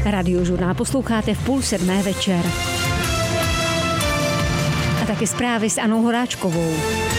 Radiožurnál posloucháte v 6:30 večer. A taky zprávy s Anou Horáčkovou.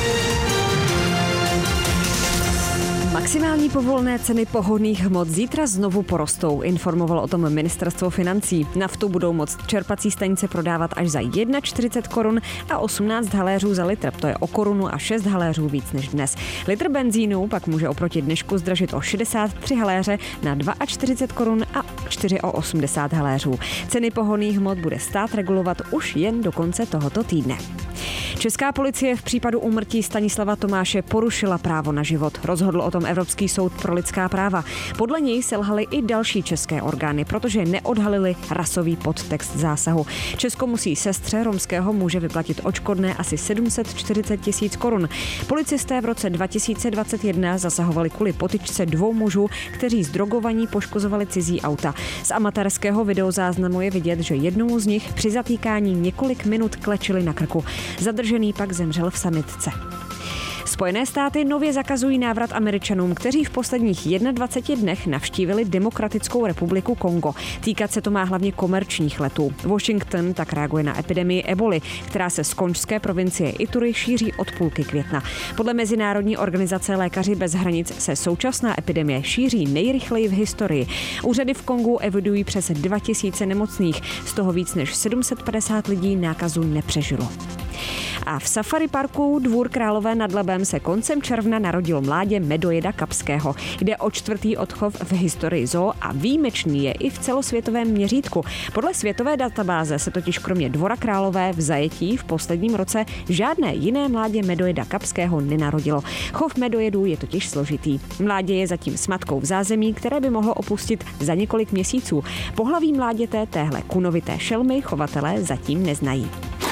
Maximální povolené ceny pohonných hmot zítra znovu porostou, informovalo o tom ministerstvo financí. Naftu budou moct čerpací stanice prodávat až za 41 korun a 18 haléřů za litr. To je o korunu a 6 haléřů víc než dnes. Litr benzínu pak může oproti dnešku zdražit o 63 haléře na 42 korun a 4 o 80 haléřů. Ceny pohonných hmot bude stát regulovat už jen do konce tohoto týdne. Česká policie v případu úmrtí Stanislava Tomáše porušila právo na život. Rozhodl o tom Evropský soud pro lidská práva. Podle něj selhaly i další české orgány, protože neodhalili rasový podtext zásahu. Česko musí sestře romského muže vyplatit odškodné asi 740 000 korun. Policisté v roce 2021 zasahovali kvůli potyčce 2 mužů, kteří zdrogovaní poškozovali cizí auta. Z amatérského videozáznamu je vidět, že jednomu z nich při zatýkání několik minut klečili na krku. Zadržený pak zemřel v sanitce. Spojené státy nově zakazují návrat Američanům, kteří v posledních 21 dnech navštívili Demokratickou republiku Kongo. Týkat se to má hlavně komerčních letů. Washington tak reaguje na epidemii eboli, která se z konžské provincie Ituri šíří od půlky května. Podle Mezinárodní organizace Lékaři bez hranic se současná epidemie šíří nejrychleji v historii. Úřady v Kongu evidují přes 2000 nemocných, z toho víc než 750 lidí nákazu nepřežilo. A v safari parku Dvůr Králové nad Labem se koncem června narodilo mládě medojeda kapského. Jde o 4. odchov v historii zoo a výjimečný je i v celosvětovém měřítku. Podle světové databáze se totiž kromě Dvora Králové v zajetí v posledním roce žádné jiné mládě medojeda kapského nenarodilo. Chov medojedů je totiž složitý. Mládě je zatím s matkou v zázemí, které by mohlo opustit za několik měsíců. Pohlaví mláděte téhle kunovité šelmy chovatelé zatím neznají.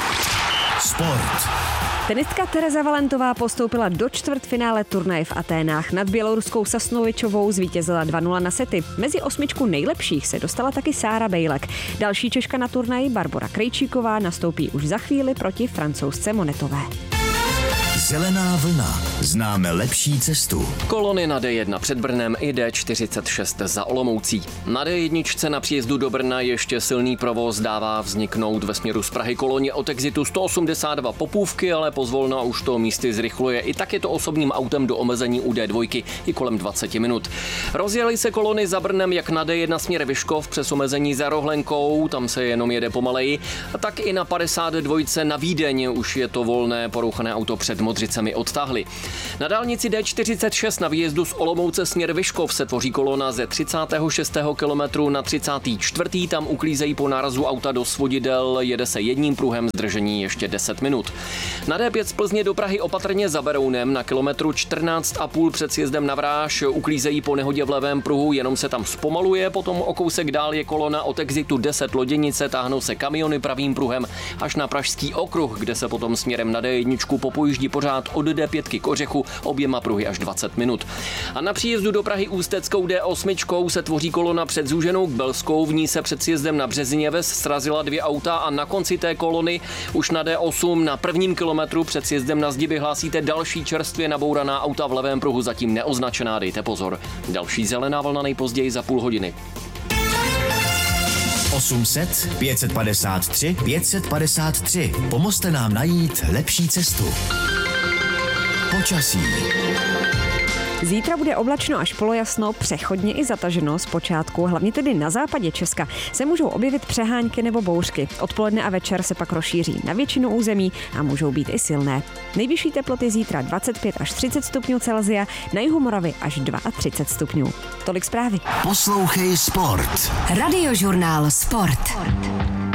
Sport. Tenistka Tereza Valentová postoupila do čtvrtfinále turnaje v Aténách. Nad běloruskou Sasnovičovou zvítězila 2-0 na sety. Mezi 8 nejlepších se dostala taky Sára Bejlek. Další Češka na turnaji Barbora Krejčíková nastoupí už za chvíli proti Francouzce Monetové. Zelená vlna. Známe lepší cestu. Kolony na D1 před Brnem i D46 za Olomoucí. Na D1 na příjezdu do Brna ještě silný provoz dává vzniknout ve směru z Prahy koloně od exitu 182 Popůvky, ale pozvolna už to místy zrychluje. I tak je to osobním autem do omezení u D2 i kolem 20 minut. Rozjeli se kolony za Brnem jak na D1 směr Vyškov přes omezení za Rohlenkou, tam se jenom jede pomaleji, tak i na 52 na Vídeň už je to volné, porouchané auto před Modřicemi odtáhli. Na dálnici D46 na výjezdu z Olomouce směr Vyškov se tvoří kolona ze 36. kilometru na 34. Tam uklízejí po nárazu auta do svodidel, jede se jedním pruhem, zdržení ještě 10 minut. Na D5 z Plzně do Prahy opatrně za Berounem na kilometru 14,5 před sjezdem na Vráž uklízejí po nehodě v levém pruhu, jenom se tam zpomaluje, potom o kousek dál je kolona od exitu 10 Loděnice, táhnou se kamiony pravým pruhem až na Pražský okruh, kde se potom směrem na D1 popojíždí pořád od D5 k Ořechu, oběma pruhy až 20 minut. A na příjezdu do Prahy Ústeckou D8 se tvoří kolona před Zúženou k Belskou, v ní se před sjezdem na Březiněves srazila 2 auta a na konci té kolony už na D8 na 1. kilometru před sjezdem na zdi vyhlásíte další čerstvě nabouraná auta v levém pruhu, zatím neoznačená, dejte pozor. Další zelená vlna nejpozději za půl hodiny. 800 553 553. Pomozte nám najít lepší cestu. Počasí. Zítra bude oblačno až polojasno, přechodně i zataženo zpočátku, hlavně tedy na západě Česka se můžou objevit přehánky nebo bouřky. Odpoledne a večer se pak rozšíří na většinu území a můžou být i silné. Nejvyšší teploty zítra 25 až 30 stupňů Celsia, na jihu Moravy až 32 stupňů. Tolik zprávy. Poslouchej Sport. Radiožurnál Sport.